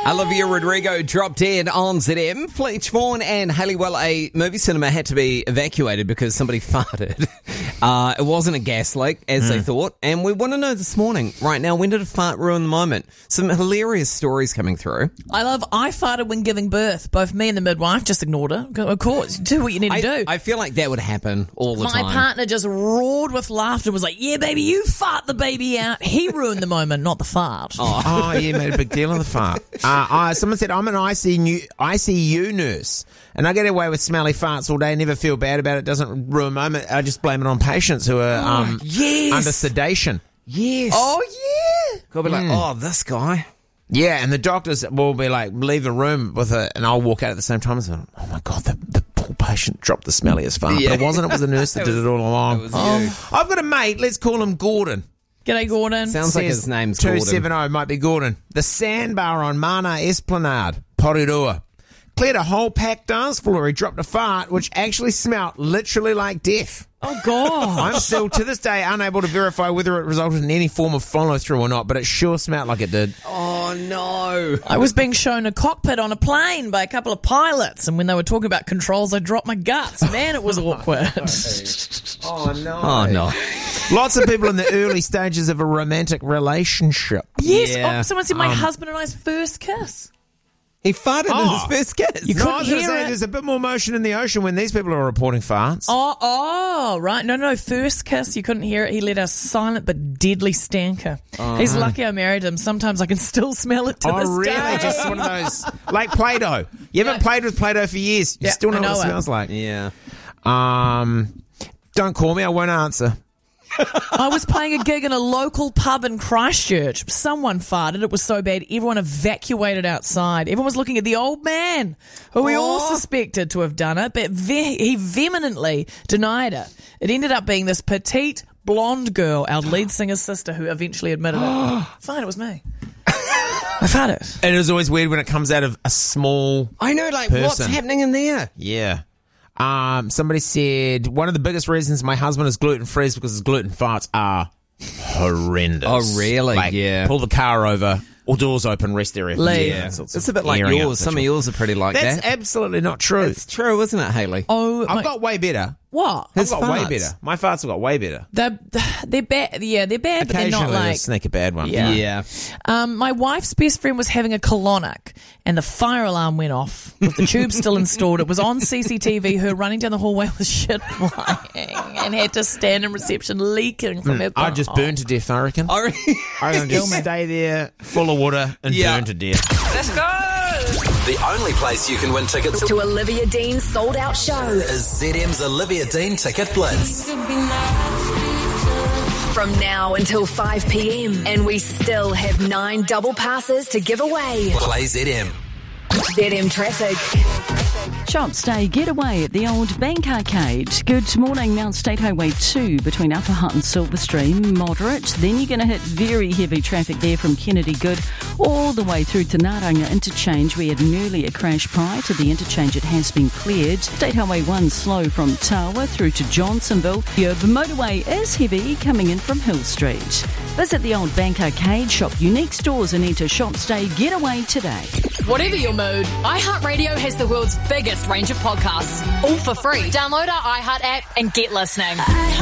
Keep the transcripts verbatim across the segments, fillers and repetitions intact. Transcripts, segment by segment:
Olivia Rodrigo dropped in on Z M. Fletch Vaughan and Haley, well, a movie cinema had to be evacuated because somebody farted. Uh, it wasn't a gas leak, as mm. they thought. And we want to know this morning, right now, when did a fart ruin the moment? Some hilarious stories coming through. I love, I farted when giving birth. Both me and the midwife just ignored it. Of course, do what you need to I, do. I feel like that would happen all the My time. My partner just roared with laughter and was like, yeah, baby, you fart the baby out. He ruined the moment, not the fart. Oh, oh yeah, made a big deal of the fart. Uh, I, someone said, I'm an I C U nurse, and I get away with smelly farts all day, never feel bad about it, doesn't ruin a moment. I just blame it on patients who are um, oh, yes. under sedation. Yes. Oh, yeah. Could be like, mm. oh, this guy. Yeah, and the doctors will be like, leave the room with it, and I'll walk out at the same time and say, oh my God, the, the poor patient dropped the smelliest fart. Yeah. But it wasn't, it was the nurse that it did was, it all along. It was oh. you. I've got a mate, let's call him Gordon. G'day, Gordon. Sounds Says like his name's Gordon. two seven zero might be Gordon. The sandbar on Mana Esplanade, Porirua, cleared a whole packed dance floor. He dropped a fart, which actually smelt literally like death. Oh, God. I'm still, to this day, unable to verify whether it resulted in any form of follow-through or not, but it sure smelled like it did. Oh, no. I was being shown a cockpit on a plane by a couple of pilots, and when they were talking about controls, I dropped my guts. Man, it was awkward. Oh, no. Oh, no. Lots of people in the early stages of a romantic relationship. Yes. Yeah. Oh, someone said my Um, husband and I's first kiss. He farted Oh. in his first kiss. You No, I couldn't was going to hear say, it. there's a bit more motion in the ocean when these people are reporting farts. Oh, oh, right. No, no, first kiss. You couldn't hear it. He let a silent but deadly stanker. Uh-huh. He's lucky I married him. Sometimes I can still smell it to Oh, this really? day. Just one of those, like Play-Doh. You haven't played with Play-Doh for years. You Yeah, still know, I know what it it. smells like. Yeah. Um, don't call me. I won't answer. I was playing a gig in a local pub in Christchurch. Someone farted. It was so bad, everyone evacuated outside. Everyone was looking at the old man, who we all Oh. suspected to have done it, but ve- he vehemently denied it. It ended up being this petite, blonde girl, our lead singer's sister, who eventually admitted it. Fine, it was me. I farted. And it was always weird when it comes out of a small... I know, like, what's Person. happening in there? Yeah. Um, somebody said, one of the biggest reasons my husband is gluten-free is because his gluten farts are horrendous. Oh, really? Like, Yeah. pull the car over, all doors open, rest area. Leave. Yeah, It's a bit like airing yours. out Some of yours are pretty like That's that. absolutely not true. It's true, isn't it, Haley? Oh, I've my- got way better. what? I've His got way farts. better. My farts have got way better. They're, they're bad. Yeah, they're bad, but they're not Occasionally, like... they sneak a bad one. Yeah. Yeah. Um, my wife's best friend was having a colonic and the fire alarm went off with the tube still installed. It was on C C T V, her running down the hallway with shit flying and had to stand in reception leaking from her I just burn to death, I reckon. I re- I can just stay there full of water and Yeah. burn to death. Let's go! The only place you can win tickets To Olivia Dean's sold out show. is Z M's Olivia Dean Ticket Blitz. From now until five p.m. And we still have nine double passes to give away. Play Z M. Z M traffic. Shops Day getaway at the old Bank Arcade. Good morning, Mount State Highway two between Upper Hutt and Silverstream, moderate. Then you're going to hit very heavy traffic there from Kennedy Good all the way through to Naranga Interchange. We had an earlier crash prior to the interchange. It has been cleared. State Highway one slow from Tawa through to Johnsonville. Your motorway is heavy coming in from Hill Street. Visit the old Bank Arcade, shop unique stores and enter Shops Day getaway today. Whatever your mood, iHeartRadio has the world's biggest range of podcasts, all for free. Download our iHeart app and get listening.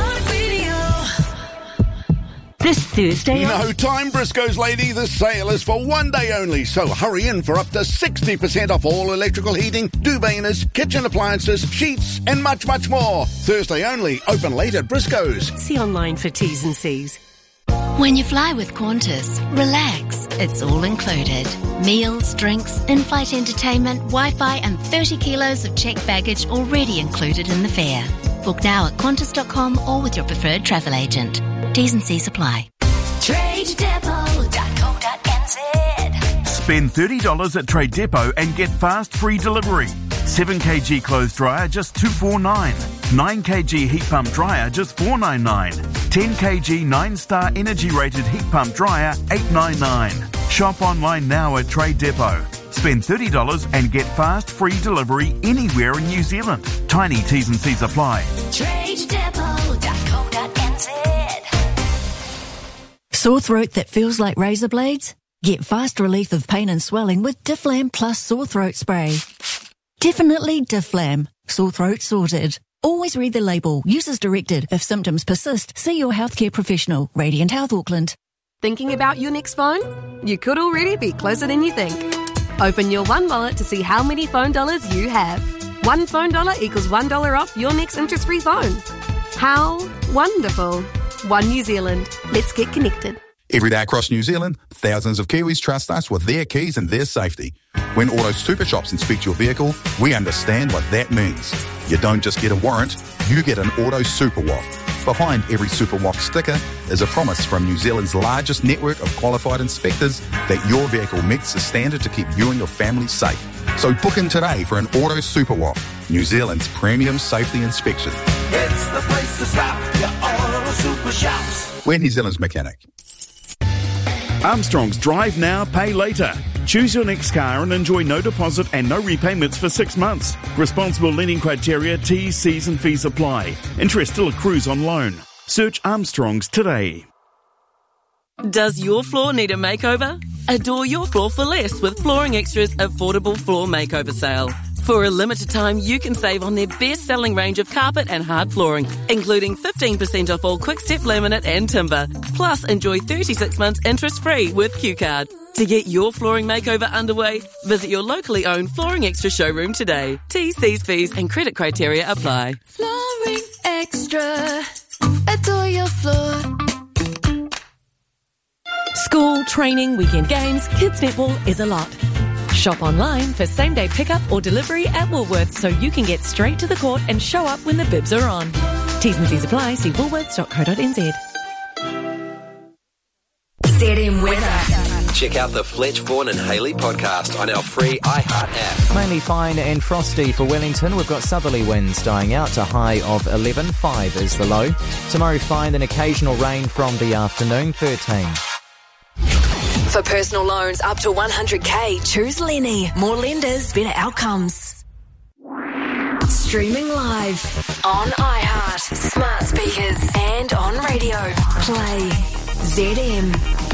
This Thursday... No time, Briscoe's lady. The sale is for one day only, so hurry in for up to sixty percent off all electrical heating, duveiners, kitchen appliances, sheets, and much, much more. Thursday only, open late at Briscoe's. See online for T's and C's. When you fly with Qantas, relax. It's all included. Meals, drinks, in-flight entertainment, Wi-Fi and thirty kilos of checked baggage already included in the fare. Book now at qantas dot com or with your preferred travel agent. T's and C's apply. trade depot dot co dot n z. Spend thirty dollars at Trade Depot and get fast free delivery. seven kilogram clothes dryer just two forty-nine. nine kilogram heat pump dryer just four ninety-nine. ten kilogram nine star energy rated heat pump dryer eight ninety-nine. Shop online now at Trade Depot. Spend thirty dollars and get fast free delivery anywhere in New Zealand. Tiny T's and C's apply. trade depot dot co dot n z. Sore throat that feels like razor blades? Get fast relief of pain and swelling with Difflam Plus Sore Throat Spray. Definitely Difflam. Sore throat sorted. Always read the label. Use as directed. If symptoms persist, see your healthcare professional. Radiant Health Auckland. Thinking about your next phone? You could already be closer than you think. Open your One Wallet to see how many phone dollars you have. One phone dollar equals one dollar off your next interest-free phone. How wonderful. One New Zealand. Let's get connected. Every day across New Zealand, thousands of Kiwis trust us with their keys and their safety. When Auto Super Shops inspect your vehicle, we understand what that means. You don't just get a warrant, you get an Auto Super W A F. Behind every Super W A F sticker is a promise from New Zealand's largest network of qualified inspectors that your vehicle meets the standard to keep you and your family safe. So book in today for an Auto Super W A F, New Zealand's premium safety inspection. It's the place to stop, your Auto Super Shops. We're New Zealand's mechanic. Armstrong's Drive Now, Pay Later. Choose your next car and enjoy no deposit and no repayments for six months. Responsible lending criteria, T's, C's and fees apply. Interest still accrues on loan. Search Armstrong's today. Does your floor need a makeover? Adore your floor for less with Flooring Extra's affordable floor makeover sale. For a limited time, you can save on their best-selling range of carpet and hard flooring, including fifteen percent off all Quick-Step laminate and timber. Plus, enjoy thirty-six months interest-free with Q Card. To get your flooring makeover underway, visit your locally owned Flooring Extra showroom today. T's, C's, fees and credit criteria apply. Flooring Extra. Adore your floor. School, training, weekend games, kids netball is a lot. Shop online for same-day pickup or delivery at Woolworths so you can get straight to the court and show up when the bibs are on. T's and C's apply. See woolworths dot co dot n z. Z M weather. Check out the Fletch, Vaughan and Haley podcast on our free iHeart app. Mainly fine and frosty for Wellington. We've got southerly winds dying out, a high of eleven. five is the low. Tomorrow fine, then occasional rain from the afternoon, thirteen. For personal loans up to one hundred K, choose Lenny. More lenders, better outcomes. Streaming live on iHeart, smart speakers and on radio. Play Z M.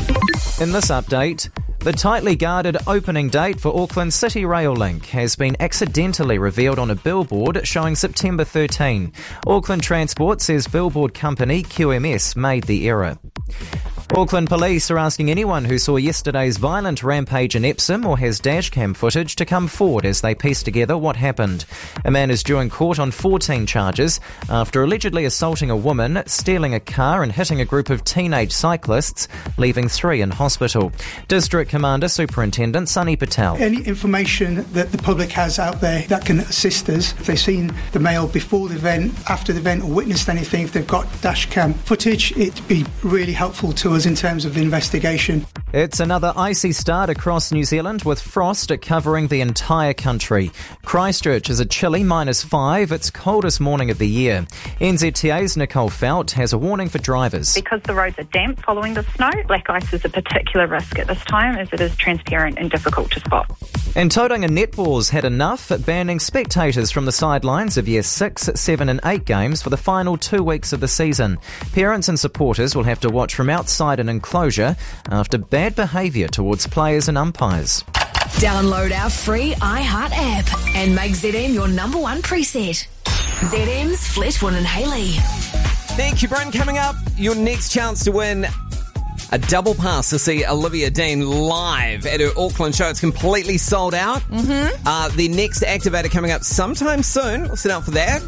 In this update, the tightly guarded opening date for Auckland City Rail Link has been accidentally revealed on a billboard showing September thirteenth. Auckland Transport says billboard company Q M S made the error. Auckland Police are asking anyone who saw yesterday's violent rampage in Epsom or has dashcam footage to come forward as they piece together what happened. A man is due in court on fourteen charges after allegedly assaulting a woman, stealing a car and hitting a group of teenage cyclists, leaving three in hospital. District Commander Superintendent Sunny Patel. Any information that the public has out there that can assist us, if they've seen the male before the event, after the event or witnessed anything, if they've got dashcam footage, it'd be really helpful to us in terms of the investigation. It's another icy start across New Zealand with frost covering the entire country. Christchurch is a chilly minus five, its coldest morning of the year. N Z T A's Nicole Felt has a warning for drivers. Because the roads are damp following the snow, black ice is a particular risk at this time as it is transparent and difficult to spot. And Tauranga Netball's had enough, banning spectators from the sidelines of year six, seven and eight games for the final two weeks of the season. Parents and supporters will have to watch from outside an enclosure after bad behaviour towards players and umpires. Download our free iHeart app and make Z M your number one preset. Z M's Fletch, Vaughan and Haley. Thank you, Bryn. Coming up, your next chance to win a double pass to see Olivia Dean live at her Auckland show. It's completely sold out. Mm-hmm. Uh, the next activator coming up sometime soon. We'll sit out for that.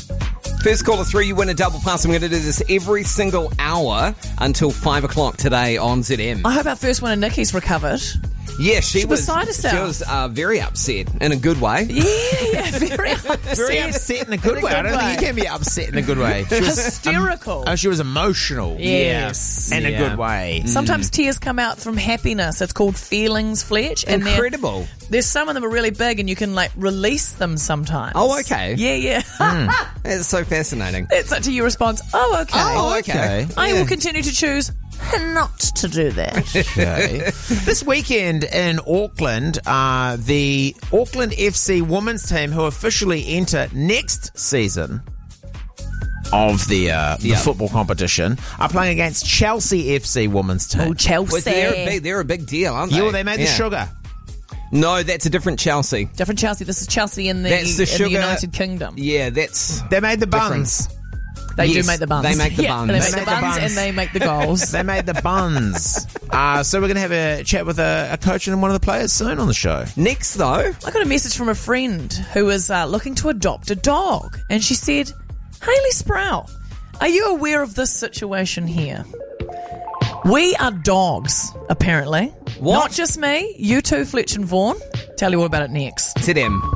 First caller through, you win a double pass. I'm going to do this every single hour until five o'clock today on Z M. I hope our first one, Nikki's recovered. Yeah, she, She was beside herself. She was uh, very upset in a good way. Yeah, yeah, very upset. Very upset in a good In a way. I good don't way. think you can be upset in a good way. She was Hysterical. oh, she was emotional. Yes. In a Yeah. good way. Sometimes tears come out from happiness. It's called feelings, Fletch. And they're- Incredible. There's some of them are really big and you can like release them sometimes. Oh, okay. Yeah, yeah. It's so fascinating. It's up to your response. Oh, okay. Oh, okay. I Yeah. will continue to choose not to do that. Okay. This weekend in Auckland, uh, the Auckland F C women's team, who officially enter next season, of the uh, the Yeah. football competition, are playing against Chelsea F C women's team. Oh, Chelsea. Well, they're, a big, they're a big deal, aren't they? Yeah, well, they made the Yeah. sugar. No, that's a different Chelsea. Different Chelsea. This is Chelsea in the, That's the in sugar- the United Kingdom. Yeah, that's They made the different. buns. They Yes, do make the buns. they make the Yeah, buns. They They make the make the buns buns. and they make the goals. They made the buns. uh, so we're going to have a chat with a, a coach and one of the players soon on the show. Next, though, I got a message from a friend who was uh, looking to adopt a dog, and she said, Hayley Sproul, are you aware of this situation here? We are dogs, apparently. What? Not just me. You too, Fletch and Vaughan. Tell you all about it next. to them.